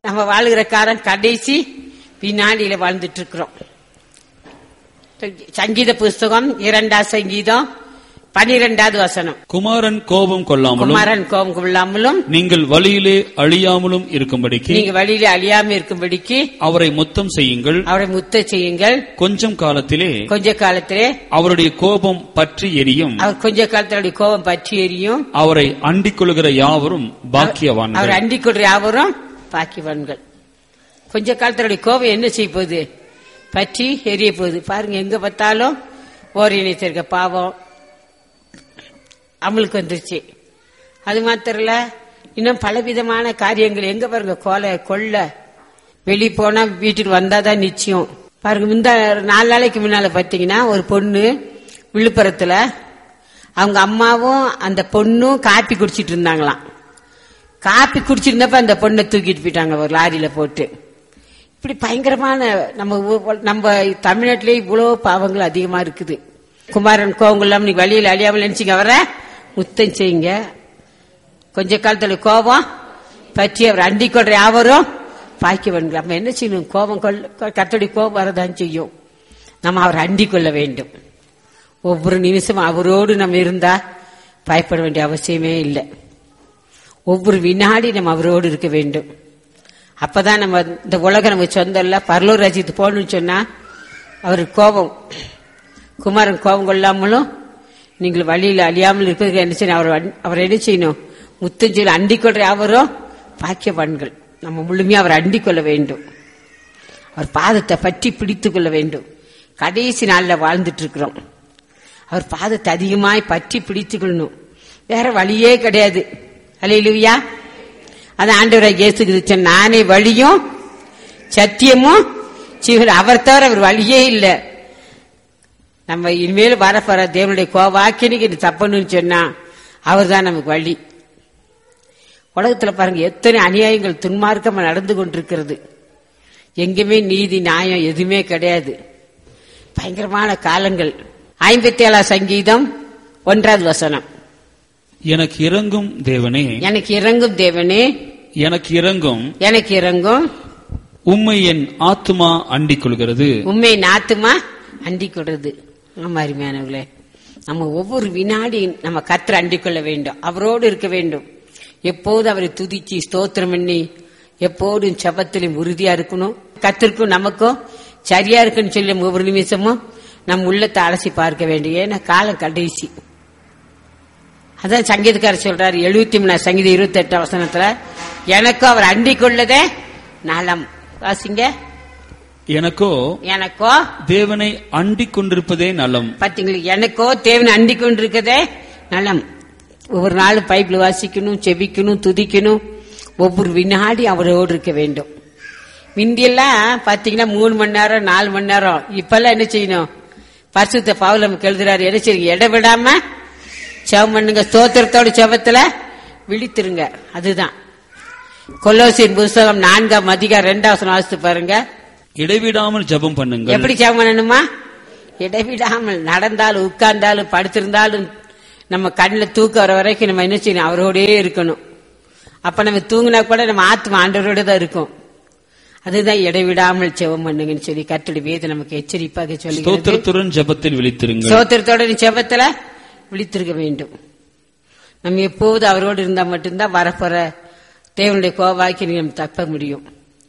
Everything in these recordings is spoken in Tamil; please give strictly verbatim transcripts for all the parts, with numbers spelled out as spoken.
நம்ம வாழ்கிற காலம் கடைசி வினாடியில வாழ்ந்துட்டு இருக்கிறோம். சங்கீத புஸ்தகம் இரண்டாம் சங்கீதம் பனிரெண்டாவது வசனம். குமாரன் கோபம் கொள்ளாமலும் குமாரன் கோபம் கொள்ளாமலும் நீங்கள் வழியிலே அழியாமலும் இருக்கும்படிக்கு நீங்க வழியிலே அழியாம இருக்கும்படிக்கு அவரை முத்தம் செய்யுங்கள். அவரை முத்த செய்யுங்கள். கொஞ்சம் காலத்திலே கொஞ்ச காலத்திலே அவருடைய கோபம் பற்றி எரியும். அவர் கொஞ்ச காலத்தினுடைய கோபம் பற்றி எரியும். அவரை அண்டிக் கொள்கிற யாவரும் பாக்கியவான்கள். அவர் அண்டிக் கொள்கிற யாவரும் பாக்கியவான்கள். கொஞ்ச காலத்தினுடைய கோபம் என்ன செய்ய போகுது? பற்றி எரிய போகுது. பாருங்க, எங்க பார்த்தாலும் ஓர் இணைத்திருக்க பாவம் அமலுக்கு வந்துருச்சு. அது மாத்திரம் இல்ல, இன்னும் பலவிதமான காரியங்கள். எங்க பாருங்க, கொலை கொள்ள வெளியே போனா வீட்டுக்கு வந்தாதான் நிச்சயம். பாருங்க, இந்த நாலு நாளைக்கு முன்னால பாத்தீங்கன்னா ஒரு பொண்ணு விழுப்புரத்துல அவங்க அம்மாவும் அந்த பொண்ணும் காப்பி குடிச்சிட்டு இருந்தாங்களாம். காப்பி குடிச்சிருந்தப்ப அந்த பொண்ணை தூக்கிட்டு போயிட்டாங்க ஒரு லாரியில போட்டு. இப்படி பயங்கரமான நம்ம நம்ம தமிழ்நாட்டிலே இவ்வளவு பாவங்கள் அதிகமா இருக்குது. குமாரன் கோபம் இல்லாம நீ வழியில் அழியாமல் நினைச்சிங்க அவரை முத்தம் செய்யுங்க. கொஞ்ச காலத்துல கோபம் பற்றி அவர் அண்டிக் கொள்ற யாவரும் பாக்கியவன்கள். நம்ம என்ன செய்யணும்? கோபம் கொள்ள கர்த்தருடைய கோபம் வரதான் செய்யும். நம்ம அவரை அண்டிக் கொள்ள வேண்டும். ஒவ்வொரு நிமிஷமும் அவரோடு நம்ம இருந்தா பயப்பட வேண்டிய அவசியமே இல்லை. ஒவ்வொரு வினாடி நம்ம அவரோடு இருக்க வேண்டும். அப்பதான் நம்ம இந்த உலகம் நமக்கு சொந்தம் இல்ல. பரலோக ராஜ்யத்துக்கு போகணும்னு சொன்னா அவர் கோபம் குமாரன் கோபம் கொள்ளாமலும் நீங்கள் வழியில் அழியாமல் இருப்பதற்கு என்ன செய்யணும்? அவர் அவர் என்ன செய்யணும்? முத்தஞ்சல் அண்டிக் கொள்ற யாவரும் பாக்கியவான்கள். நம்ம முழுமையா அவர் அண்டிக் கொள்ள வேண்டும். அவர் பாதத்தை பற்றி பிடித்துக் கொள்ள வேண்டும். கடைசி நாள்ல வாழ்ந்துட்டு இருக்கிறோம். அவர் பாதத்தை அதிகமாய் பற்றி பிடித்துக் கொள்ளணும். வேற வழியே கிடையாது. அல்லேலூயா. அது ஆண்டவராகிய இயேசு கிறிஸ்து, நானே வழியும் சத்தியமும் ஜீவனும். அவர் தவிர அவர் வழியே இல்லை. நம்ம இனிமேல் வரப்போற தேவனுடைய கோவாக்கினிக்கு தப்பணும்னு சொன்னா அவர் தான் நமக்கு வழி. உலகத்துல பாருங்க, எத்தனை அநியாயங்கள் துன்மார்க்கமா நடந்து கொண்டிருக்கிறது. எங்குமே நீதி நியாயம் எதுவுமே கிடையாது. பயங்கரமான காலங்கள். ஐம்பத்தி ஏழாம் சங்கீதம் ஒன்றாவது வசனம். எனக்கு இறங்கும் தேவனே, எனக்கு இறங்கும் தேவனே, எனக்கு இறங்கும் எனக்கு இறங்கும். உம்மை என் ஆத்துமா அண்டிக் கொள்கிறது. உண்மை என் ஆத்துமா அண்டிக் கொள்றது. ஆமா அருமையானவர்களே, நம்ம ஒவ்வொரு வினாடி நம்ம கர்த்தரை அண்டிக் கொள்ள வேண்டும். அவரோடு இருக்க வேண்டும். எப்போது அவரை துதிச்சு ஸ்தோத்திரம் பண்ணி எப்போதும் செபத்திலும் உறுதியா இருக்கணும். கர்த்தருக்கும் நமக்கும் சரியா இருக்குன்னு சொல்லி ஒவ்வொரு நிமிஷமும் நம் உள்ளத்தை அலசி பார்க்க வேண்டும். ஏன்னா காலம் கடைசி. அதான் சங்கீதக்காரர் சொல்றாரு எழுபத்தி மூணு சங்கீதம் இருபத்தி எட்டாம் வசனத்துல, எனக்கும் அவர் அண்டிக் கொள்ளதே நலம். வாசிங்க. எனக்கோ எனக்கோ தேவனை அண்டிக் கொண்டிருப்பதே நலம். பாத்தீங்களா, எனக்கோ தேவனை அண்டிக் கொண்டிருக்கதே நலம். ஒவ்வொரு நாளும் பைபிள் வாசிக்கணும், செபிக்கணும், துதிக்கணும். ஒவ்வொரு வினாடி அவரோடு இருக்க வேண்டும். முந்தியெல்லாம் பாத்தீங்கன்னா மூணு மணி நேரம் நாலு மணி நேரம். இப்பெல்லாம் என்ன செய்யணும்? பரிசுத்த பவுல் நமக்கு எழுதுறாரு, என்ன செய்யுங்க? இடவிடாம செபம் பண்ணுங்க, ஸ்தோத்திரத்தோட செபத்துல விழித்திருங்க. அதுதான் கொலோசியர் புஸ்தகம் நான்காம் அதிகாரம் இரண்டாவது வாசித்து பாருங்க. இடைவிடாமல் ஜெபம் பண்ணுங்க. எப்படி ஜெபம் பண்ணணுமா? இடைவிடாமல். நடந்தாலும் உட்கார்ந்தாலும் படுத்திருந்தாலும் நம்ம கண்ணில் தூக்க வர வரைக்கும் நம்ம என்ன செய்யணும்? அவரோடே இருக்கணும். அப்ப நம்ம தூங்கினா கூட நம்ம ஆத்மா ஆண்டவரோட தான் இருக்கும். அதுதான் இடைவிடாமல் ஜெபம் பண்ணுங்கன்னு சொல்லி கர்த்தருடைய வேதம் நமக்கு எச்சரிப்பாக சொல்லி, ஸ்தோத்திரத்துடன் ஜெபத்தில் விழித்திருங்க. ஸ்தோத்திரத்தோட ஜெபத்துல விழித்திருக்க வேண்டும். நம்ம எப்போது அவரோடு இருந்தா மட்டும்தான் வரப்போற தேவனுடைய கோவாக்கி நம்ம தப்ப முடியும்.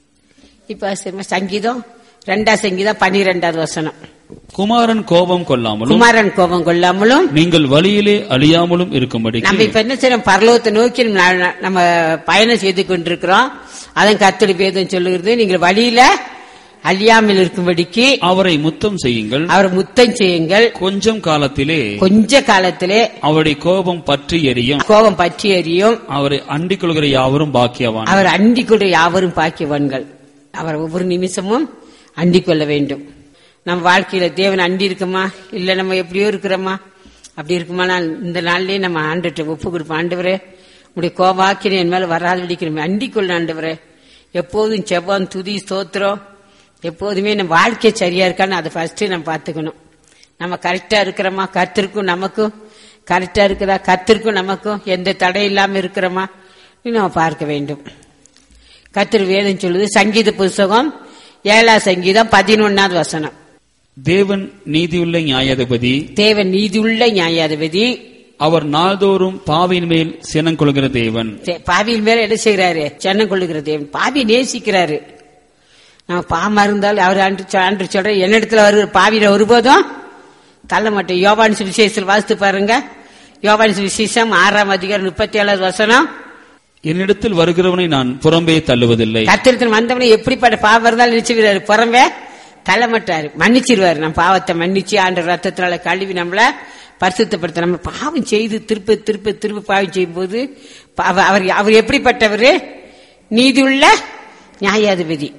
இப்ப சங்கீதம் ரெண்டாம் சங்கீதம் பனிரெண்டாவது வசனம். குமாரன் கோபம் கொள்ளாமலும் குமாரன் கோபம் கொள்ளாமலும் நீங்கள் வழியிலே அழியாமலும் இருக்கும்படி. நம்ம இப்ப என்ன செய்யணும்? பரலோகத்தை நோக்கி நம்ம பயணம் செய்து கொண்டிருக்கிறோம். அதன் கர்த்தருடைய வேதம் சொல்லுகிறது, நீங்கள் வழியில அழியாமல் இருக்கும்படிக்கு அவரை முத்தம் செய்யுங்கள். அவரை முத்தம் செய்யுங்கள். கொஞ்சம் காலத்திலே கொஞ்ச காலத்திலே அவருடைய கோபம் பற்றி எரியும். கோபம் பற்றி எரியும். அவரை அண்டிக் கொள்கிற யாவரும் பாக்கியவான். அவர் அண்டிக் கொள்கிற யாவரும் பாக்கியவான்கள். அவர் ஒவ்வொரு நிமிஷமும் அண்டிக் கொள்ள வேண்டும். நம்ம வாழ்க்கையில தேவன் அண்டி இருக்குமா, இல்ல நம்ம எப்படியோ இருக்கிறோமா? அப்படி இருக்குமா? இந்த நாள்லயே நம்ம ஆண்டுட்டு ஒப்பு கொடுப்போம். ஆண்டவரே, உடைய கோபாக்கின என் மேல வராது விடிக்கிறோம், அண்டிக் கொள்ள ஆண்டவரே. எப்போதும் செவ்வான் துதி ஸ்தோத்திரம் எப்போதுமே நம்ம வாழ்க்கை சரியா இருக்கான்னு அதை ஃபர்ஸ்ட் நம்ம பாத்துக்கணும். நம்ம கரெக்டா இருக்கிறோமா? கர்த்தருக்கும் நமக்கும் கரெக்டா இருக்கிறா? கர்த்தருக்கும் நமக்கும் எந்த தடை இல்லாம இருக்கிறோமா நம்ம பார்க்க வேண்டும். கர்த்தர் வேதம் சொல்லுது. சங்கீத புஸ்தகம் ஏழாம் சங்கீதம் பதினொன்னாவது வசனம். தேவன் நீதியுள்ள நியாயாதிபதி, தேவன் நீதியுள்ள நியாயாதிபதி, அவர் நாள்தோறும் பாவியின் மேல் சினம் கொள்கிற தேவன். பாவியின் மேல என்ன செய்யறாரு? சினம் கொள்ளுகிற தேவன். பாவி நேசிக்கிறாரு. நம்ம பாவமா இருந்தாலும் அவர் அன்று சொல்ற என்னிடத்துல வருகிற பாவியில ஒருபோதும் தள்ள மாட்டேன். யோவான் சுவிசேஷத்தில் வாசித்து பாருங்க. யோவான் சுவிசேஷம் ஆறாம் அதிகாரம் முப்பத்தி ஏழாவது வசனம். என்னிடத்தில் வருகிறவனை நான் புறம்பே தள்ளுவதில்லை. கர்த்தரிடத்தில் வந்தவனை எப்படிப்பட்ட பாவம் இருந்தாலும் நினைச்சுக்கிறாரு, புறம்பே தள்ள மாட்டாரு, மன்னிச்சிருவாரு. நம்ம பாவத்தை மன்னிச்சு ஆண்டவர் ரத்தத்தினால கழுவி நம்மள பரிசுத்தப்படுத்த. நம்ம பாவம் செய்து திருப்ப திருப்ப திருப்ப பாவம் செய்யும் போது அவர் அவர் எப்படிப்பட்டவர்? நீதியுள்ள நியாயாதிபதி.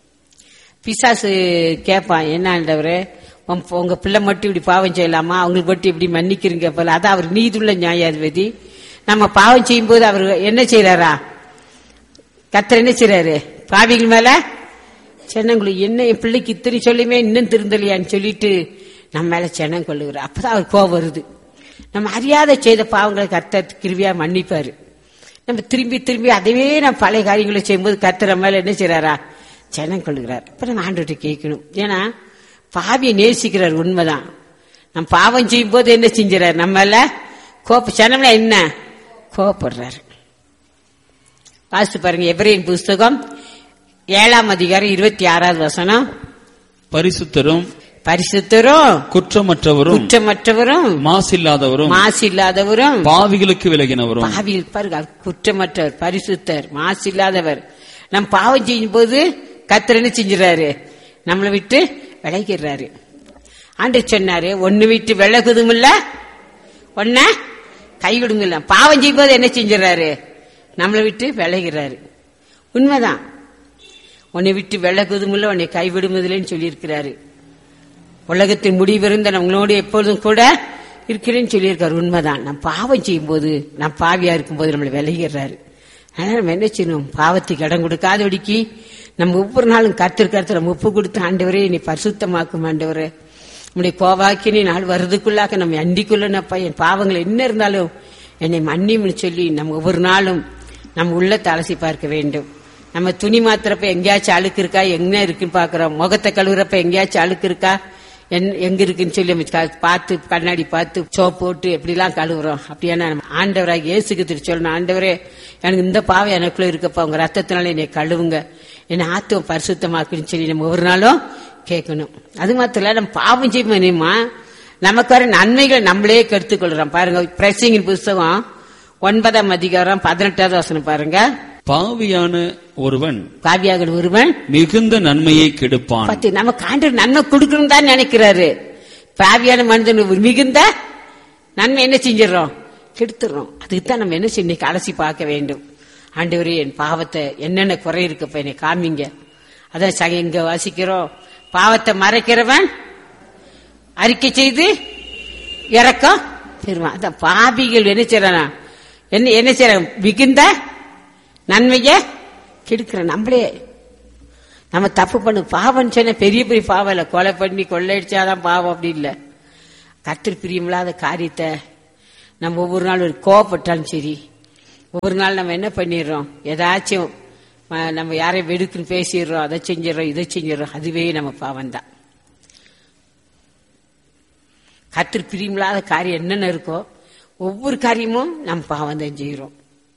பிசாசு கேட்பான், என்ன ஆண்டவரே உங்க பிள்ளை மட்டும் இப்படி பாவம் செய்யலாமா, அவங்களுக்கு மட்டும் இப்படி மன்னிக்கிறீங்க போல. அதான் அவர் நீதியுள்ள நியாயாதிபதி. நம்ம பாவம் செய்யும் போது அவர் என்ன செய்யறாரா? கர்த்தர் என்ன செய்யறாரு? பாவிகள் மேல சென்னங்குழு என்ன என் பிள்ளைக்கு இத்தனை சொல்லியுமே இன்னும் திருந்தலையான்னு சொல்லிட்டு நம்ம மேல சென்னம் கொள்ளுகிறார். அப்பதான் அவர் கோபம் வருது. நம்ம அறியாத செய்த பாவங்களை கர்த்தர் கிருபையா மன்னிப்பாரு. நம்ம திரும்பி திரும்பி அதவே நம்ம பழைய காரியங்களை செய்யும்போது கர்த்தர் நம்ம மேல என்ன செய்யறாரா? சென்னம் கொள்ளுகிறார். இப்ப நம்ம ஆண்டவர்கிட்ட கேட்கணும். ஏன்னா பாவியை நேசிக்கிறார், உண்மைதான். நம்ம பாவம் செய்யும் போது என்ன செஞ்சாரு? நம்மள கோப்ப சனம்ல என்ன கோபப்படுறாரு. வாசித்து பாருங்க. எபிரேயர் புஸ்தகம் ஏழாம் அதிகாரம் இருபத்தி ஆறாவது வசனம். பரிசுத்தரும் பரிசுத்தரும் குற்றமற்றவரும் குற்றமற்றவரும் மாசில்லாதவரும் மாசில்லாதவரும் பாவிகளுக்கு விலகினவரும். பாவிகள் பாருங்க, குற்றமற்றவர், பரிசுத்தர், மாசில்லாதவர். நம் பாவம் செய்யும் போது கர்த்தர் என்ன செஞ்சுறாரு? நம்மளை விட்டு விலகிறாரு. ஆண்டு சொன்னாரு, ஒன்னு விட்டு விலகுதும் இல்ல, ஒன்ன கைவிடுங்க இல்ல. பாவம் செய்யும் போது என்ன செஞ்சாரு? நம்மளை விட்டு விலகிறாரு. உண்மைதான். உன்னை விட்டு விலகுதும் இல்ல, உன்னை கைவிடுவதில்லைன்னு சொல்லி இருக்கிறாரு. உலகத்தின் முடிவிருந்த நம்மளோட எப்பொழுதும் கூட இருக்கிறேன்னு சொல்லியிருக்காரு. உண்மைதான். நம்ம பாவம் செய்யும் போது, நம்ம பாவியா இருக்கும் போது நம்மளை விலகிறாரு. அதனால நம்ம என்ன செய்யணும்? பாவத்துக்கு இடம் கொடுக்காதபடிக்கு நம்ம ஒவ்வொரு நாளும் கர்த்தர் கர்த்தர் நம்ம ஒப்பு கொடுத்து, ஆண்டவரே நீ பரிசுத்தமாக்கும், ஆண்டவரே நம்முடைய கோவாக்கினி நாள் வருதுக்குள்ளாக நம்ம அண்டிக்குள்ளப்பா என் பாவங்கள் என்ன இருந்தாலும் என்னை மன்னிம்னு சொல்லி நம்ம ஒவ்வொரு நாளும் நம்ம உள்ளத்தை அலசி பார்க்க வேண்டும். நம்ம துணி மாத்திரப்ப எங்கேயாச்சும் அழுக்கு இருக்கா, எங்க இருக்குன்னு பாக்குறோம். முகத்தை கழுவுறப்ப எங்கேயாச்சும் அழுக்கு இருக்கா, எங்க இருக்குன்னு சொல்லி பார்த்து கண்ணாடி பார்த்து சோப்பு போட்டு எப்படிலாம் கழுவுறோம். அப்படியான நம்ம ஆண்டவராக இயேசுக்கு திரு சொல்லணும், ஆண்டவரே எனக்கு இந்த பாவம் எனக்குள்ள இருக்கப்பா, உங்க ரத்தத்தினால என்னை கழுவுங்க, என்னை ஆத்துவ பரிசுத்தமாக்குன்னு சொல்லி நம்ம ஒவ்வொரு நாளும் கேட்கணும். அது மாத்திரம் இல்ல, நம்ம பாவம் செய்யுமா நமக்கு வர நன்மைகளை நம்மளே கெடுத்துக் கொள்றோம். பாருங்க, பிரசங்கின் புஸ்தகம் ஒன்பதாம் அதிகாரம் பதினெட்டாவது வசனம் பாருங்க. பாவியான ஒருவன் பாவியாக ஒருவன் மிகுந்த நன்மையை கெடுப்பான். பத்தி நமக்கு ஆண்டவர் நன்மை கொடுக்கணும் தான் நினைக்கிறாரு. பாவியான மனிதன் மிகுந்த நன்மை என்ன செஞ்சிடறோம்? கெடுத்துறோம். அதுக்குதான் நம்ம என்ன செய்ய அலசி பார்க்க வேண்டும். ஆண்டவரே என் பாவத்தை என்னென்ன குறை இருக்கப்ப என்னை காமிங்க. அதான் இங்க வாசிக்கிறோம், பாவத்தை மறைக்கிறவன் அறிக்கை செய்து இறக்கம் பெறுவான். அதான் பாவிகள் என்ன செய்யறானா, என்ன என்ன செய்யற மிகுந்த நன்மைய கெடுக்கிற நம்மளே நம்ம தப்பு பண்ணு. பாவம் சொன்ன பெரிய பெரிய பாவம் இல்ல, கொலை பண்ணி கொள்ளையடிச்சாதான் பாவம் அப்படி இல்ல. கர்த்தர் பிரியமில்லாத காரியத்தை நம்ம ஒவ்வொரு நாள் ஒரு கோவப்பட்டாலும் சரி, ஒவ்வொரு நாள் நம்ம என்ன பண்ணிடுறோம், ஏதாச்சும் நம்ம யாரையும் வெடுக்குன்னு பேசிடுறோம், அதை செஞ்சிடறோம், இதை செஞ்சிடறோம், அதுவே நம்ம பாவம் தான். கர்த்தர் பிரியமில்லாத காரியம் என்னென்ன இருக்கோ ஒவ்வொரு காரியமும் நம்ம பாவம் தான் செய்யறோம்.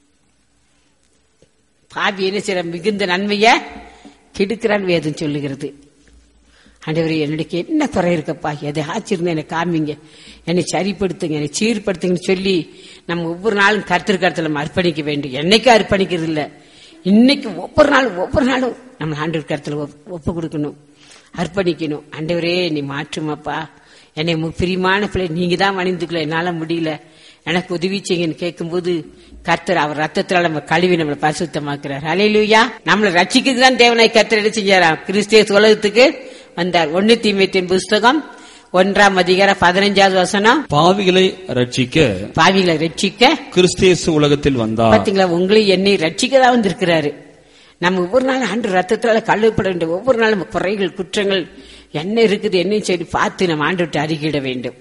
பாவி என்ன செய்யற மிகுந்த நன்மைய கெடுக்கிறான் வேதம் சொல்லுகிறது. ஆண்டவரே என்னுடைய என்ன குறை இருக்கப்பா, எதை ஆச்சிருந்தா என்னை காமிங்க, என்னை சரிப்படுத்துங்க, என்னை சீர்படுத்துங்கன்னு சொல்லி நம்ம ஒவ்வொரு நாளும் கர்த்தர் கருத்துல நம்ம அர்ப்பணிக்க வேண்டும். என்னைக்கும் அர்ப்பணிக்கிறது இல்ல, இன்னைக்கு ஒவ்வொரு நாளும் ஒவ்வொரு நாளும் நம்ம ஆண்டவர் கருத்துல ஒப்பு கொடுக்கணும், அர்ப்பணிக்கணும். ஆண்டவரே நீ மாற்றுமாப்பா, என்னை பிரியமான பிள்ளை நீங்க தான் மணிந்துக்கல, என்னால முடியல, எனக்கு உதவி செய்யுங்கன்னு கேட்கும் போது கர்த்தர் அவர் ரத்தத்தினால நம்ம கழுவி நம்மளை பரிசுத்தமாக்குறார். ஹல்லேலூயா. நம்மளை ரட்சிக்கிறதுதான் தேவனாய் கர்த்தர் என்ன செஞ்சாராம், கிறிஸ்து உலகத்துக்கு வந்தார். ஒன்னு தீமோத்தேயு புஸ்தகம் ஒன்றாம் அதிகாரம் பதினஞ்சாவது வசனம். பாவிகளை ரட்சிக்க பாவிகளை ரட்சிக்க கிறிஸ்து உலகத்தில் வந்தார். பாத்தீங்களா, உங்களை என்னை ரட்சிக்கதான் வந்திருக்கிறாரு. நம்ம ஒவ்வொரு நாளும் ஆண்டு ரத்தத்தினால கழுவப்பட வேண்டும். ஒவ்வொரு நாளும் நம்ம குறைகள் குற்றங்கள் என்ன இருக்குது என்ன சொல்லி பார்த்து நம்ம ஆண்டு விட்டு அறிக்கையிட வேண்டும்.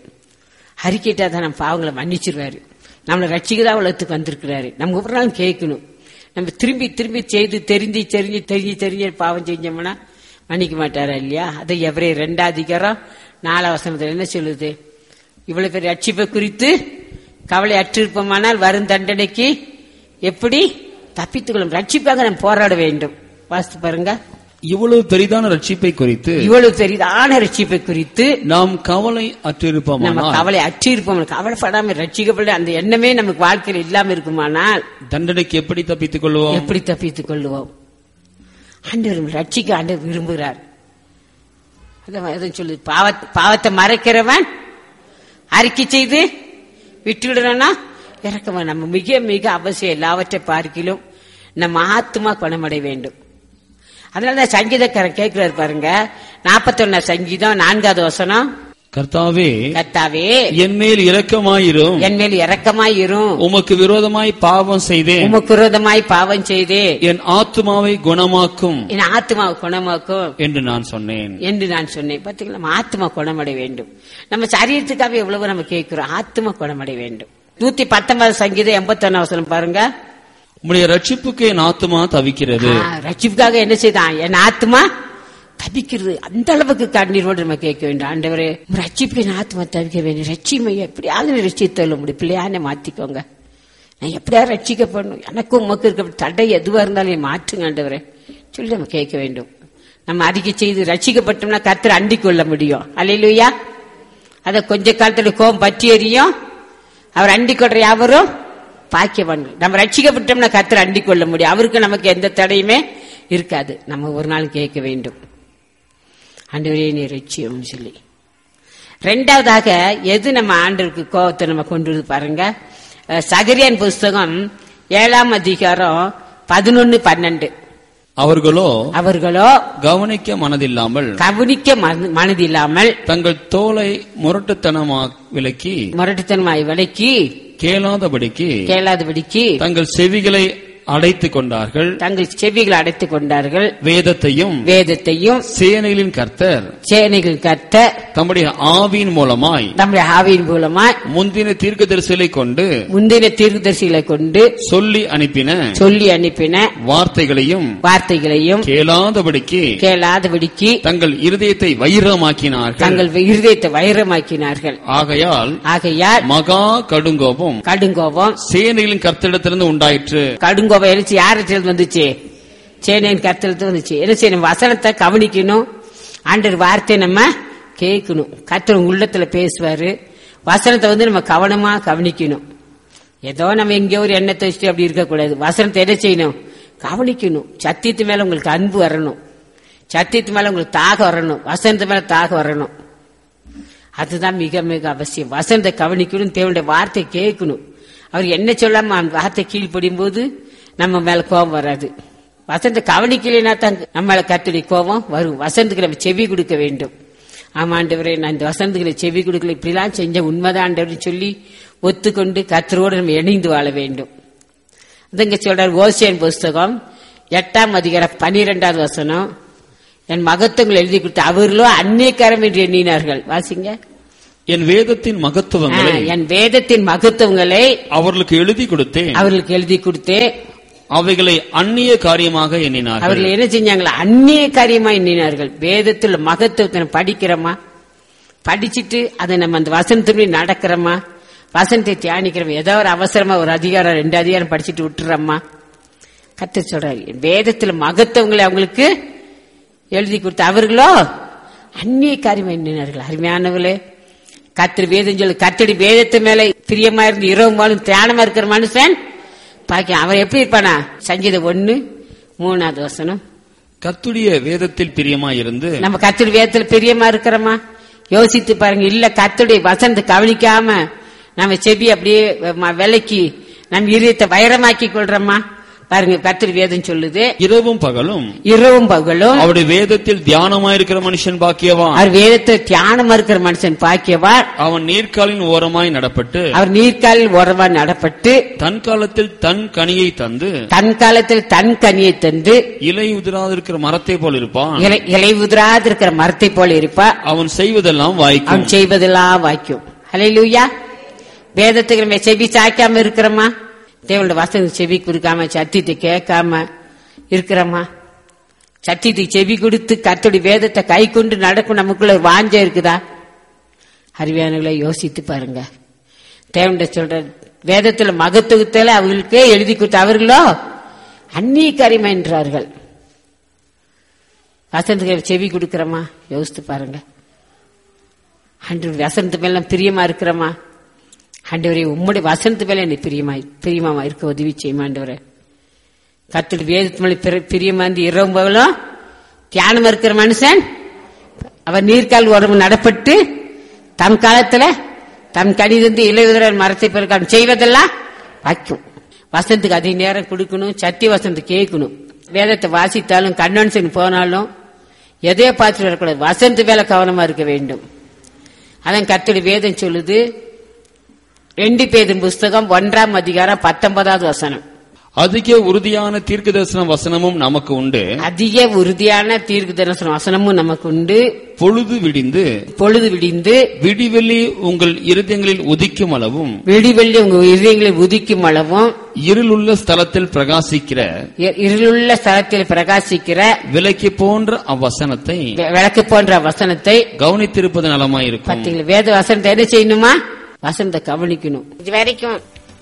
அறிக்கையிட்டா தான் நம்ம பாவங்களை மன்னிச்சிருவாரு. நம்மளை ரட்சிக்கதான் உலகத்துக்கு வந்திருக்கிறாரு. நம்ம ஒவ்வொரு நாளும் கேட்கணும், நம்ம திரும்பி திரும்பி செய்து தெரிஞ்சு தெரிஞ்சு தெரிஞ்சு தெரிஞ்சு பாவம் செஞ்சோம்னா மன்னிக்க மாட்டாரா இல்லையா? அதை எவரே ரெண்டாவது அதிகாரம் நாலாம் வசனத்துல என்ன சொல்லுது? இவ்வளவு பேர் ரட்சிப்பை குறித்து கவலை அற்றிருப்போமானால் வரும் தண்டனைக்கு எப்படி தப்பித்துக்கொள்ளும்? ரட்சிப்பாக நாம் போராட வேண்டும். வாசித்து பாருங்க. இவ்வளவு பெரிதான ரட்சிப்பை குறித்து இவ்வளவு பெரிதான ரட்சிப்பை குறித்து நாம் கவலை அற்றிருப்போம். நம்ம கவலை அற்றிருப்போம். கவலைப்படாம ரட்சிக்கப்பட அந்த எண்ணமே நமக்கு வாழ்க்கையில் இல்லாம இருக்குமானால் தண்டனைக்கு எப்படி தப்பித்துக் கொள்வோம்? எப்படி தப்பித்துக் கொள்வோம்? ஆண்டவர் ரட்சிக்க ஆண்டவர் விரும்புகிறார். அதான் சொல்லு, பாவத்தை மறைக்கிறவன் அறிக்கை செய்து விட்டுவிடனா இறக்கவன். நம்ம மிக மிக அவசியம். எல்லாவற்றை பார்க்கிலும் நம்ம ஆத்மா குணமடைய வேண்டும். அதனாலதான் சங்கீதக்காரன் கேட்கிறாரு பாருங்க, நாற்பத்தி ஒன்னா சங்கீதம் நான்காவது வசனம். கர்த்தாவே கர்த்தாவே என் மேல் இரக்கமாயிரும், என் மேல் இரக்கமாயிரும். உமக்கு விரோதமாய் பாவம் செய்தேன், உமக்கு விரோதமாய் பாவம் செய்தேன். என் ஆத்மாவை குணமாக்கும், என் ஆத்மாவை குணமாக்கும் என்று நான் சொன்னேன் என்று நான் சொன்னேன். பாத்தீங்களா, நம்ம ஆத்மா குணமடைய வேண்டும். நம்ம சரீரத்துக்காக எவ்வளவு நம்ம கேட்கிறோம், ஆத்மா குணமடைய வேண்டும். நூத்தி பத்தொன்பது சங்கீதம் எண்பத்தி ஒன்னு வசனம் பாருங்க. உம்முடைய ரட்சிப்புக்கு என் ஆத்மா தவிக்கிறது. ரட்சிப்புக்காக என்ன செய்தான்? என் ஆத்மா தவிக்கிறது. அந்த அளவுக்கு கண்ணீரோடு நம்ம கேட்க வேண்டும். ஆண்டவரே, ரட்சிப்புக்கு என் ஆத்மா தவிக்க வேண்டும். ரட்சிமை எப்படியாவது ரட்சித்தள்ள முடியும். பிள்ளையான மாத்திக்கோங்க. நான் எப்படியா ரட்சிக்கப்படணும், எனக்கும் உமக்கு இருக்க தடை எதுவா இருந்தாலும் மாற்றுங்க ஆண்டவரே சொல்லி நம்ம கேட்க வேண்டும். நம்ம அறிக்கை செய்து ரட்சிக்கப்பட்டோம்னா கர்த்தரை அண்டிக் கொள்ள முடியும். அல்லேலூயா. அத கொஞ்ச காலத்துல கோபம் பற்றி எறியும். அவர் அண்டிக் கொள்ற யாவரும் பாக்கியவான். நம்ம ரட்சிக்கப்பட்டோம்னா கர்த்தரை அண்டிக் கொள்ள முடியும். அவருக்கு நமக்கு எந்த தடையுமே இருக்காது. நம்ம ஒரு நாள் கேட்க வேண்டும், ஆண்டவரே நீ ரட்சியம் சொல்லி. ரெண்டாவதாக எது நம்ம ஆண்டவருக்கு கோபத்தை நம்ம கொண்டு வந்து பாருங்க. சகரியான் புஸ்தகம் ஏழாம் அதிகாரம் பதினொன்னு பன்னெண்டு. அவர்களோ அவர்களோ கவனிக்க மனதில்லாமல் கவனிக்க மனதில்லாமல் தங்கள் தோலை முரட்டுத்தனமாக விலக்கி முரட்டுத்தனமாய் விலக்கி கேளாதபடிக்கு கேளாதபடிக்கு தங்கள் செவிகளை அடைத்துக் கொண்டார்கள் தங்கள் செவிகளை அடைத்துக் கொண்டார்கள். வேதத்தையும் வேதத்தையும் சேனைகளின் கர்த்தர் சேனைகளின் கர்த்தர் தம்முடைய ஆவியின் மூலமாய் நம்முடைய ஆவியின் மூலமாய் முந்தின தீர்க்கதரிசிகளை கொண்டு முந்தின தீர்க்கதரிசிகளை கொண்டு சொல்லி அனுப்பின சொல்லி அனுப்பின வார்த்தைகளையும் வார்த்தைகளையும் கேளாதபடிக்கு கேளாதபடிக்கு தங்கள் இருதயத்தை வைரமாக்கினார்கள் தங்கள் இருதயத்தை வைரமாக்கினார்கள். ஆகையால் ஆகையால் மகா கடுங்கோபம் கடுங்கோபம் சேனைகளின் கர்த்தரிடத்திலிருந்து உண்டாயிற்று. கடுங்கோபம் எழுச்சி யாரிடத்தில் வந்துச்சு? சேனையின் கர்த்தரிடத்தில் வந்துச்சு. என்ன செய்யணும்? வசனத்தை கவனிக்கணும். ஆண்டவர் வார்த்தை நம்ம கேட்கணும். கர்த்தர் உள்ளத்துல பேசுவாரு. வசனத்தை வந்து நம்ம கவனமா கவனிக்கணும். ஏதோ நம்ம எங்கேயோ ஒரு எண்ணத்தை வச்சுட்டு அப்படி இருக்கக்கூடாது. வசனத்தை என்ன செய்யணும்? கவனிக்கணும். சத்தியத்து மேல உங்களுக்கு அன்பு வரணும். சத்தியத்து மேல உங்களுக்கு தாக வரணும். வசனத்து மேல தாக வரணும். அதுதான் மிக மிக அவசியம். வசனத்தை கவனிக்கணும். தேவனுடைய வார்த்தை கேட்கணும். அவர் என்ன சொல்லாம அந்த வார்த்தை கீழ்ப்படியும் போது நம்ம மேல கோபம் வராது. வசனத்தை கவனிக்கலைன்னா தான் நம்ம மேல கர்த்தருடைய கோபம் வரும். வசனத்துக்கு நம்ம செவி கொடுக்க வேண்டும். ஆமா ஆண்டவரே, நான் இந்த வசனத்துக்கு செவி கொடுக்கல, இப்படிலாம் செஞ்ச உண்மைதான் ஆண்டவர் சொல்லி ஒத்துக்கொண்டு கர்த்தரோடு நம்ம இணைந்து வாழ வேண்டும். அதுங்க சொல்றார் ஓசியன் புஸ்தகம் எட்டாம் அதிகாரம் பனிரெண்டாவது வசனம். என் மகத்துவங்கள் எழுதி கொடுத்து அவர்களோ அந்நியக்காரம் என்று எண்ணினார்கள். வாசிங்க. என் வேதத்தின் மகத்துவங்களை என் வேதத்தின் மகத்துவங்களை அவர்களுக்கு எழுதி கொடுத்தேன் அவர்களுக்கு எழுதி கொடுத்தேன் அவைகளை அந்நிய காரியமாக எண்ணினார்கள். அவர்கள் என்ன செஞ்சாங்களா? அந்நிய காரியமா எண்ணினார்கள். வேதத்தில் மகத்துவத்தை படிக்கிறோமா? படிச்சுட்டு அதை நம்ம அந்த வசனத்துக்கு நடக்கிறோமா? வசனத்தை தியானிக்கிறோமா? ஏதோ ஒரு அவசரமா ஒரு அதிகாரம் ரெண்டு அதிகாரம் படிச்சுட்டு விட்டுறோமா? கர்த்தர் சொல்றாரு வேதத்தில் மகத்துவங்களை அவங்களுக்கு எழுதி கொடுத்த அவர்களோ அந்நிய காரியமா எண்ணினார்கள். அருமையானவர்களே, கர்த்தர் வேதம் சொல்லு. கர்த்தருடைய வேதத்து மேல பிரியமா இருந்து இரவு மாலும் தியானமா இருக்கிற மனுஷன் பாக்க அவன் எப்படி இருப்பானா? சங்கீதம் ஒன்னு மூணாவது வசனம். கர்த்தருடைய வேதத்தில் பிரியமா இருந்து நம்ம கர்த்தருடைய வேதத்தில் பிரியமா இருக்கிறோமா? யோசித்து பாருங்க. இல்ல கர்த்தருடைய வசனத்தை கவனிக்காம நம்ம செவி அப்படியே விலைக்கு நம்ம இதயத்தை வைரமாக்கி கொள்றோமா? பாருங்க, கர்த்தர் வேதம் சொல்லுது இரவும் பகலும் இரவும் பகலும் அவருடைய வேதத்தில் தியானமாயிருக்கிற மனுஷன் பாக்கியவான். அவர் வேதத்தில் தியானமா இருக்கிற மனுஷன் பாக்கியவான். அவன் நீர்க்காலின் ஓரமாய் நடப்பட்டு அவர் நீர்க்காலில் ஓரமாய் நடப்பட்டு தன் காலத்தில் தன் கனியை தந்து தன் காலத்தில் தன் கனியை தந்து இலை உதிராதிருக்கிற மரத்தை போல் இருப்பான். இலை உதிராதிருக்கிற மரத்தை போல இருப்பான். அவன் செய்வதெல்லாம் வாய்க்கும். அவன் செய்வதெல்லாம் வாய்க்கும். ஹல்லேலூயா. வேதத்துக்கு நம்ம செவி சாய்க்காம இருக்கிறோமா? தேவனோட வசனத்துக்கு செவி கொடுக்காம சத்தியத்தை கேட்காம இருக்கிறோமா? சத்தியத்துக்கு செவி கொடுத்து கர்த்தருடைய வேதத்தை கை கொண்டு நடக்கும் நமக்குள்ள ஒரு வாஞ்சை இருக்குதா? அறிவியானவர்களை யோசித்து பாருங்க. தேவனுடைய சொல்ற வேதத்துல மகத்துவத்தில் அவர்களுக்கே எழுதி கொடுத்த அவர்களோ அந்நிய கரிமை என்றார்கள். வசனத்துக்கு செவி கொடுக்கிறோமா? யோசித்து பாருங்க. ஆண்டவர் வசனத்து மேல பிரியமா இருக்கிறோமா? ஆண்டவரே உம்முடைய வசனத்து மேல என்னை பிரியமா பிரியமா இருக்க உதவி செய்யும் ஆண்டவரே. கர்த்தருடைய வேதத்து மேல பிரியமா இருந்து இரவும் பகலும் தியானம் இருக்கிற மனுஷன் அவர் நீர்கால் உடம்பு நடப்பட்டு தம் காலத்துல தம் கடிதந்து இளையுதர் மரத்தை பிறகு செய்வதெல்லாம் வைக்கும். வசனத்துக்கு அதிக நேரம் கொடுக்கணும். சத்திய வசனத்தை கேட்கணும். வேதத்தை வாசித்தாலும் கன்வென்ஷன் போனாலும் எதையோ பார்த்துட்டு வரக்கூடாது. வசனத்து மேல கவனமா இருக்க வேண்டும். அதான் கர்த்தருடைய வேதம் சொல்லுது. ரெண்டு பேதும் புஸ்தகம் ஒன்றாம் அதிகாரம் பத்தொன்பதாவது வசனம். அதிக உறுதியான தீர்க்க தரிசன வசனமும் நமக்கு உண்டு. அதிக உறுதியான தீர்க்க தரிசன வசனமும் நமக்கு உண்டு. பொழுது விடிந்து பொழுது விடிந்து விடிவெள்ளி உங்கள் இருதயங்களில் உதிக்கும் அளவும் விடிவெள்ளி உங்கள் இருதயங்களில் உதிக்கும் அளவும் இருளுள்ள ஸ்தலத்தில் பிரகாசிக்கிற இருளுள்ள ஸ்தலத்தில் பிரகாசிக்கிற விளக்கு போன்ற அவ்வசனத்தை விளக்கு போன்ற வசனத்தை கவனித்திருப்பது நலமாயிருக்கும். பார்த்தீங்களா? வேத வசனத்தை என்ன செய்யணுமா? வசனத்தை கவனிக்கணும். இது வரைக்கும்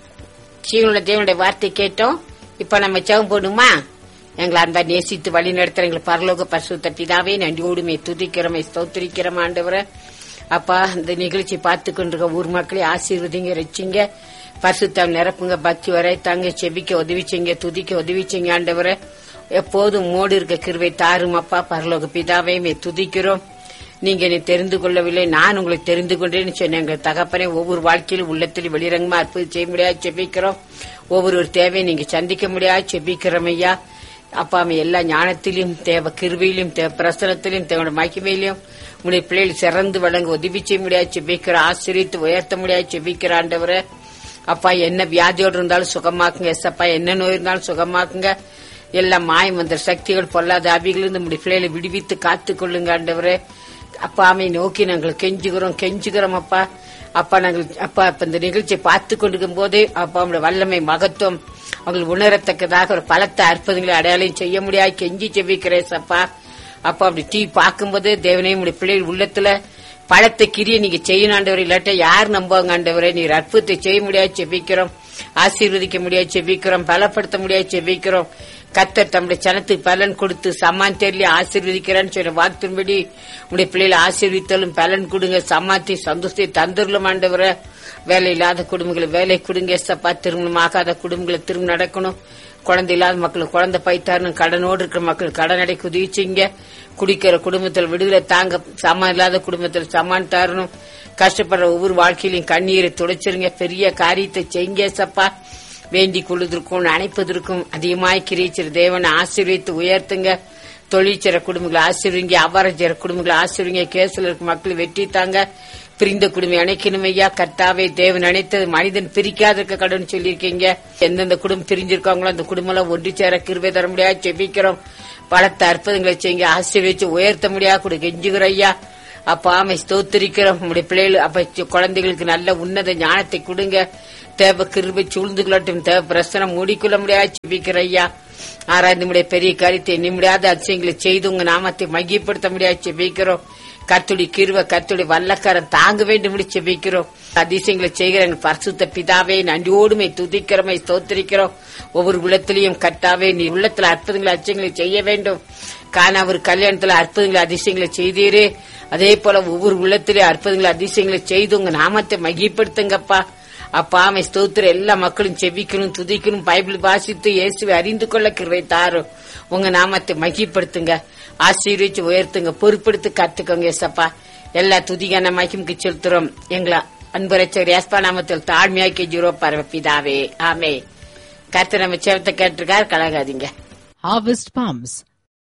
ஜீவனுள்ள தேவனுடைய வார்த்தை கேட்டோம். இப்ப நம்ம ஜெபம் போடுமா? எங்களை அன்பா நேசித்து வழி நடத்துற எங்களை பரலோக பரிசுத்த பிதாவே நன்றியோடுமே துதிக்கிறோமே ஸ்தோத்திரிக்கிறோம் ஆண்டவரே. அப்பா இந்த நிகழ்ச்சி பார்த்து கொண்டிருக்க ஊர் மக்களை ஆசீர்வதிங்க, ரட்சிங்க, பரிசுத்தம் நிரப்புங்க, பக்தி வரை தாங்க, செபிக்க உதவிச்சிங்க, துதிக்க உதவிச்சிங்க ஆண்டவரே. எப்போதும் மோடு இருக்க கிருபை தாரும் அப்பா. பரலோக பிதாவே மே துதிக்கிறோம். நீங்க என்னை தெரிந்து கொள்ளவில்லை, நான் உங்களை தெரிந்து கொண்டேன்னு சொன்ன எங்கள் தகப்பனே ஒவ்வொரு வாழ்க்கையிலும் உள்ளத்தில் வெளிரங்கமா அற்புதம் செய்ய முடியாது செபிக்கிறோம். ஒவ்வொரு தேவையை நீங்க சந்திக்க முடியாது செபிக்கிறோம் ஐயா. அப்பாமே எல்லா ஞானத்திலும் தேவ கிருபையிலும் தேவ பிரசனத்திலும் தேவனோட மகிமையிலும் உங்களுடைய பிள்ளைகள் சிறந்து வழங்க உதவி செய்ய முடியாது செபிக்கிற, ஆசிரியத்து உயர்த்த முடியாது செபிக்கிற ஆண்டவரை. அப்பா என்ன வியாதியோடு இருந்தாலும் சுகமாக்குங்க. எஸ்அப்பா என்ன நோய் இருந்தாலும் சுகமாக்குங்க. எல்லா மாயம் வந்த சக்திகள் பொல்லாத ஆவிகளிலிருந்து நம்முடைய பிள்ளைகளை விடுவித்து காத்துக் கொள்ளுங்க ஆண்டவரே. அப்பாமை நோக்கி நாங்கள் கெஞ்சுகிறோம் கெஞ்சுகிறோம் அப்பா. அப்பா நாங்கள் அப்பா இப்ப இந்த நிகழ்ச்சியை பார்த்து கொண்டிருக்கும் போதே அப்பா அவங்களுடைய வல்லமை மகத்துவம் அவங்களுக்கு உணரத்தக்கதாக ஒரு பலத்த அற்புதங்களை அடையாளம் செய்ய முடியாது கெஞ்சி செவிக்கிறேன் அப்பா. அப்பா அப்படி டீ பார்க்கும்போது தேவனையும் உடைய பிள்ளைகள் உள்ளத்துல பழத்தை கிரிய நீங்க செய்யணும் ஆண்டவரை. இல்லாட்ட யார் நம்புவாங்க ஆண்டவரை? நீர் அற்புதத்தை செய்ய முடியாது செவிக்கிறோம், ஆசீர்வதிக்க முடியாது செவிக்கிறோம், பலப்படுத்த முடியாது செவிக்கிறோம். கர்த்தர் தம்முடைய சனத்துக்கு பலன் கொடுத்து சமாந்தேர்லி ஆசீர்வதிக்கிறான்னு சொல்ற வாக்கும்படி உடைய பிள்ளைகளை ஆசீர்வித்தாலும் பலன் கொடுங்க, சமாத்தி சந்தோஷத்தை தந்துடலும் ஆண்டவர. வேலை இல்லாத குடும்பங்களை வேலை கொடுங்க சப்பா. திருமணம் ஆகாத குடும்பங்களை திரும்ப நடக்கணும். குழந்தை இல்லாத மக்களுக்கு குழந்தை பைத்தாரணும். கடனோடு இருக்கிற மக்கள் கடன் அடை குதிச்சுங்க. குடிக்கிற குடும்பத்தில் விடுதலை தாங்க. சமான் இல்லாத குடும்பத்தில் சமான் தரணும். கஷ்டப்படுற ஒவ்வொரு வாழ்க்கையிலும் கண்ணீரை துடைச்சிருங்க. பெரிய காரியத்தை செய்யுங்க சப்பா. வேண்டிக் கொள்வதற்கும் அணைப்பதற்கும் அதிகமாய் கிரிச்சிரு தேவனை ஆசீர்வித்து உயர்த்துங்க. தொழிற்சர குடும்பங்களை ஆசீர்வீங்க, அபாரஞ்சர குடும்பங்களை ஆசீர்வீங்க. கேஸ்ல இருக்க மக்கள் வெற்றி தாங்க. பிரிந்த குடும்பம் அணைக்கணும் ஐயா. கர்த்தாவே தேவன் அணைத்தது மனிதன் பிரிக்காத இருக்க கடவுள் சொல்லியிருக்கீங்க. எந்தெந்த குடும்பம் பிரிஞ்சிருக்காங்களோ அந்த குடும்பம் ஒன்று சேர கிருபை தர முடியாது செபிக்கிறோம். பலத்த அற்புதங்களை செய்யுங்க, ஆசீர்வதிச்சு உயர்த்த முடியாது கூட கெஞ்சுகிற ஐயா. அப்பா ஆமை ஸ்தோத்திரிக்கிறோம். உங்களுடைய பிள்ளைகள் அப்ப குழந்தைகளுக்கு நல்ல உன்னத ஞானத்தை கொடுங்க. தேவ கிருபை சூழ்ந்து கொள்ளட்டும். தேவ பிரசனம் மூடிக்கொள்ள முடியாது செபிக்கிற ஐயா. ஆராய்ந்து முடிய பெரிய காரியத்தை எண்ண முடியாத அதிசயங்களை செய்து உங்க நாமத்தை மகிப்படுத்த முடியாது செபிக்கிறோம். கர்த்தருடைய கிருபை கர்த்தருடைய வல்லக்காரன் தாங்க வேண்டும் செபிக்கிறோம். அதிசயங்களை செய்கிற எங்கள் பரிசுத்த பிதாவே நன்றியோடுமை துதிக்கிறோமை ஸ்தோத்திரிக்கிறோம். ஒவ்வொரு உள்ளத்திலையும் கர்த்தாவே நீ உள்ளத்துல அற்புதங்களை அதிசயங்களை செய்ய வேண்டும். காண ஒரு கல்யாணத்துல அற்புதங்களை அதிசயங்களை செய்தீரே, அதே போல ஒவ்வொரு உள்ளத்திலே அற்புதங்களை அதிசயங்களை செய்து உங்க நாமத்தை மகிப்படுத்துங்கப்பா. அப்பா ஆமை ஸ்தோத்திர எல்லா மக்களும் செபிக்கணும், துதிக்கணும், பைபிள் வாசித்து இயேசுவை அறிந்து கொள்ள கிருபை தாரும். உங்க நாமத்தை மகிப்படுத்துங்க, ஆசீர்வதிச்சு உயர்த்துங்க, பொறுப்படுத்தி கத்துக்கோங்க ஏசப்பா. எல்லா துதிகான மகிமுக்கு செலுத்துறோம். எங்களை அன்புரைச்சர் ஏஸ்பா நாமத்தில் தாழ்மையாக்கி ஜீரோ பரவப்பிதாவே ஆமே. கர்த்தர் நம்ம செவத்தை கேட்டிருக்கார், கலகாதீங்க. Harvest Palms.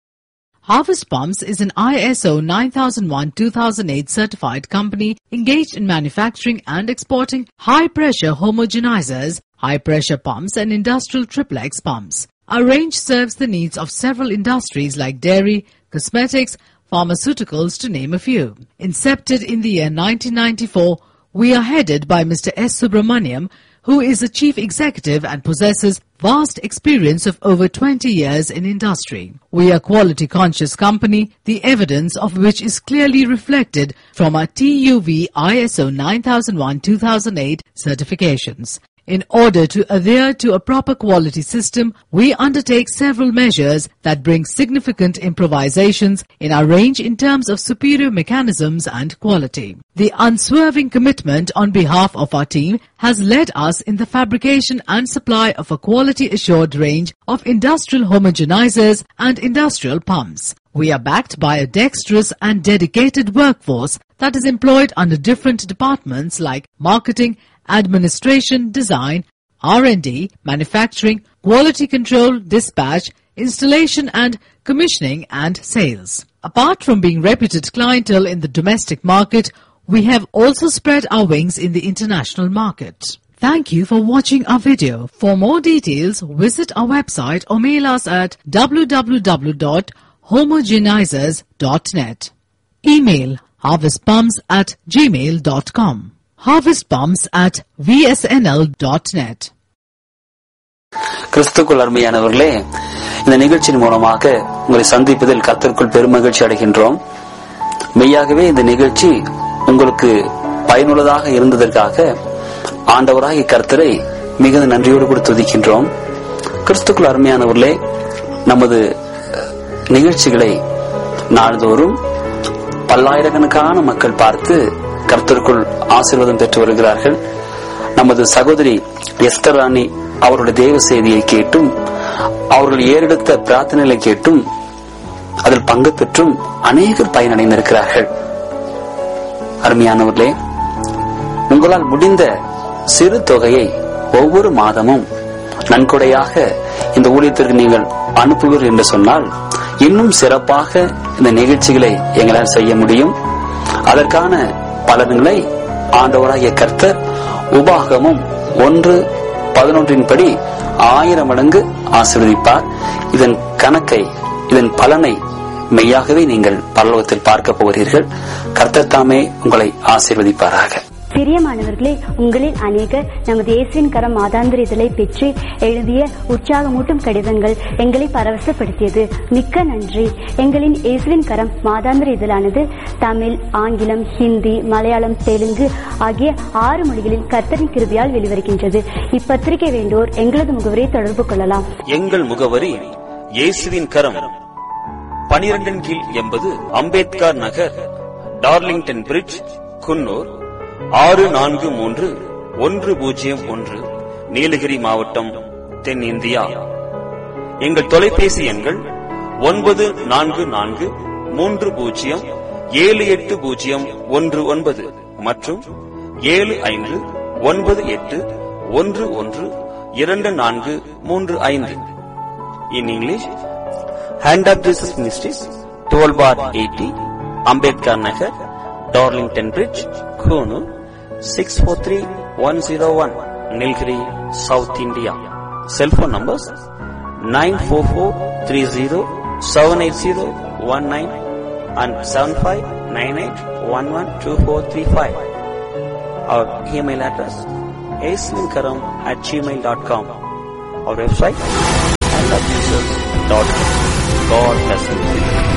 Harvest Palms is an I S O nine thousand one two thousand eight certified company engaged in manufacturing and exporting high-pressure homogenizers, high-pressure pumps and industrial triplex pumps. Our range serves the needs of several industries like dairy, cosmetics, pharmaceuticals to name a few. Incepted in the year nineteen ninety-four, we are headed by Mister S. Subramaniam, who is a chief executive and possesses vast experience of over twenty years in industry. We are a quality-conscious company, the evidence of which is clearly reflected from our T U V I S O nine thousand one two thousand eight certifications. In order to adhere to a proper quality system, we undertake several measures that bring significant improvisations in our range in terms of superior mechanisms and quality. The unswerving commitment on behalf of our team has led us in the fabrication and supply of a quality-assured range of industrial homogenizers and industrial pumps. We are backed by a dexterous and dedicated workforce that is employed under different departments like marketing, administration, design, R and D, manufacturing, quality control, dispatch, installation and commissioning and sales. Apart from being reputed clientele in the domestic market, we have also spread our wings in the international market. Thank you for watching our video. For more details, visit our website or mail us at w w w dot homogenizers dot net. Email harvestpumps at gmail dot com. harvestpumps at v s n l dot net. கிறிஸ்துக்குள் அருமையானவர்களே, இந்த நிகழ்ச்சியின் மூலமாக உங்களை சந்திப்பதில் கர்த்தருக்குள் பெருமகிழ்ச்சி அடைகின்றோம். மெய்யாகவே இந்த நிகழ்ச்சி உங்களுக்கு பயனுள்ளதாக இருந்ததற்காக ஆண்டவராகிய கர்த்தரை மிகுந்த நன்றியோடு கூட துதிக்கின்றோம். கிறிஸ்துக்குள் அருமையானவர்களே, நமது நிகழ்ச்சிகளை நாள்தோறும் பல்லாயிரக்கணக்கான மக்கள் பார்த்து கர்த்தருக்குள் ஆசீர்வாதம் பெற்று வருகிறார்கள். நமது சகோதரி எஸ்தர் ராணி அவருடைய தேவ செய்தியை கேட்டும் அவர்கள் ஏறெடுத்த பிரார்த்தனைகளை கேட்டும் அதில் பங்கு பெற்றும் அநேகர் பயனடைந்திருக்கிறார்கள். அருமையானவர்களே, உங்களால் முடிந்த சிறு தொகையை ஒவ்வொரு மாதமும் நன்கொடையாக இந்த ஊழியத்திற்கு நீங்கள் அனுப்புவீர்கள் என்று சொன்னால் இன்னும் சிறப்பாக இந்த நிகழ்ச்சிகளை எங்களால் செய்ய முடியும். அதற்கான பலன்களை ஆண்டவராகிய கர்த்தர் உபாகமும் ஒன்று பதினொன்றின் படி ஆயிரம் மடங்கு ஆசீர்வதிப்பார். இதன் கணக்கை, இதன் பலனை மெய்யாகவே நீங்கள் பரலோகத்தில் பார்க்க போகிறீர்கள். கர்த்தர் தாமே உங்களை ஆசீர்வதிப்பாராக. பிரியமானவர்களே, உங்களில் அநேகர் நமது இயேசுவின் கரம் மாதாந்திர இதழை பெற்று எழுதிய உற்சாகமூட்டும் கடிதங்கள் எங்களை பரவசப்படுத்தியது. மிக்க நன்றி. எங்களின் இயேசுவின் கரம் மாதாந்திர இதழானது தமிழ், ஆங்கிலம், ஹிந்தி, மலையாளம், தெலுங்கு ஆகிய ஆறு மொழிகளில் கர்த்தரின் கிருபையால் வெளிவருகின்றது. இப்பத்திரிகை வேண்டோர் எங்களது முகவரியை தொடர்பு கொள்ளலாம். எங்கள் முகவரி இயேசுவின் கரம், பனிரெண்டின் கீழ் எண்பது அம்பேத்கர் நகர், டார்லிங்டன் பிரிட்ஜ், குன்னூர் ஆறு நான்கு மூன்று ஒன்று பூஜ்ஜியம் ஒன்று, நீலகிரி மாவட்டம், தென்னிந்தியா. எங்கள் தொலைபேசி எண்கள் ஒன்பது நான்கு நான்கு மூன்று பூஜ்ஜியம் ஏழு எட்டு பூஜ்ஜியம் ஒன்று ஒன்பது மற்றும் ஏழு ஐந்து ஒன்பது எட்டு ஒன்று ஒன்று இரண்டு நான்கு மூன்று ஐந்து. In English, hand of Jesus ministries, twelve bar eighty, Ambedkar Nagar, Darlington bridge, Coonoor six four three one zero one, Nilgiri, South India. Cell phone numbers nine four four three zero seven eight zero one nine and seven five nine eight one one two four three five. Our email address aislinkaram at gmail dot com. Our website i love jesus dot com. God bless you.